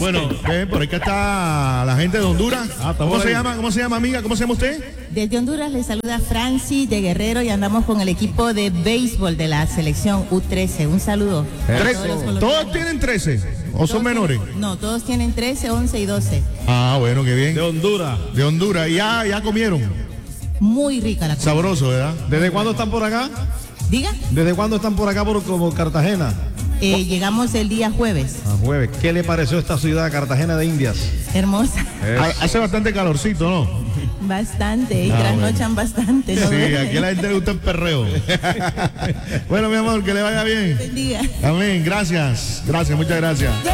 Bueno, por acá está la gente de Honduras. ¿Cómo se llama? ¿Cómo se llama, amiga? ¿Cómo se llama usted? Desde Honduras le saluda Francis de Guerrero y andamos con el equipo de béisbol de la selección U13. Un saludo. ¿Todos tienen 13 o son menores? No, todos tienen 13, 11 y 12. Ah, bueno, qué bien. De Honduras. De Honduras. ¿Y ya comieron? Muy rica la comida. Sabroso, ¿verdad? ¿Desde cuándo están por acá? Diga. ¿Desde cuándo están por acá como Cartagena? Llegamos el día jueves. A jueves. ¿Qué le pareció esta ciudad, Cartagena de Indias? Hermosa. Hace bastante calorcito, ¿no? Bastante. Y trasnochan bastante. ¿no? Sí, aquí a la gente le gusta el perreo. Bueno, mi amor, que le vaya bien. Bendiga. Amén. Gracias. Gracias, muchas gracias.